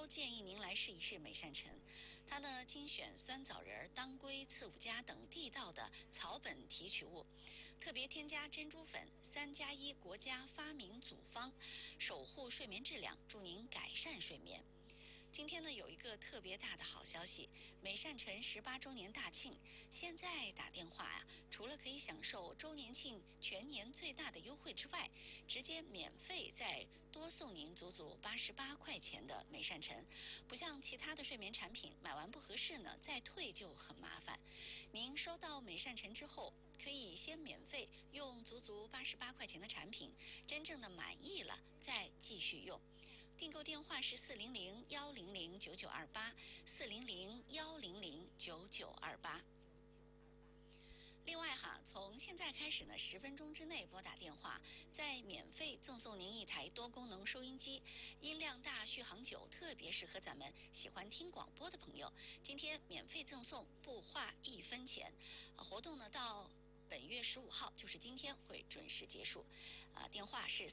都建议您来试一试美善辰。它呢精选酸枣仁、当归、刺五加等地道的草本提取物，特别添加珍珠粉，3+1国家发明组方，守护睡眠质量，助您改善睡眠。今天呢有一个特别大的好消息，美善辰18周年大庆，现在打电话啊，除了可以享受周年庆全年最大的优惠之外，直接免费再多送您足足88块钱的美善辰。不像其他的睡眠产品，买完不合适呢，再退就很麻烦。您收到美善辰之后，可以先免费用足足88块钱的产品，真正的满意了再继续用。订购电话是400-100-9928，400-100-9928。另外哈，从现在开始呢，10分钟之内拨打电话，再免费赠送您一台多功能收音机，音量大，续航久，特别适合咱们喜欢听广播的朋友。今天免费赠送，不花1分钱。活动呢到本月15号，就是今天会准时结束。电话是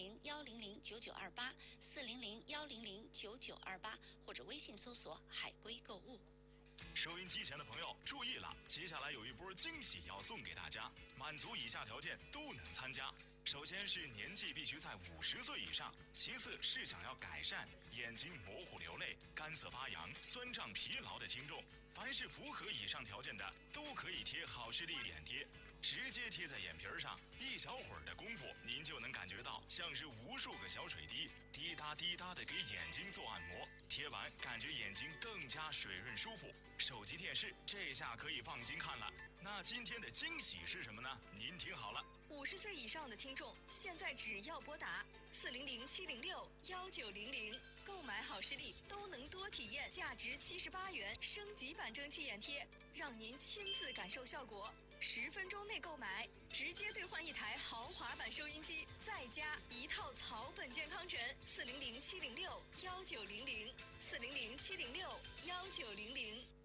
400-100-9928，400-100-9928，或者微信搜索海龟购物。 收音机前的朋友注意了，接下来有一波惊喜要送给大家，满足以下条件都能参加。首先是年纪必须在50岁以上，其次是想要改善眼睛模糊流泪、干涩发痒、酸胀疲劳的听众。凡是符合以上条件的，都可以贴好视力眼贴，直接贴在眼皮上，一小会儿的功夫，您就能感觉到像是无数个小水滴滴答滴答的给眼睛做按摩，贴完感觉眼睛更加水润舒服。手机电视这下可以放心看了。那今天的惊喜是什么呢？您听好了 ，50岁以上的听众现在只要拨打400-706-1900，购买好视力都能多体验价值78元升级版蒸汽眼贴，让您亲自感受效果。10分钟内购买，直接兑换一台豪华版收音机，再加一套草本健康枕。400-706-1900，400-706-1900。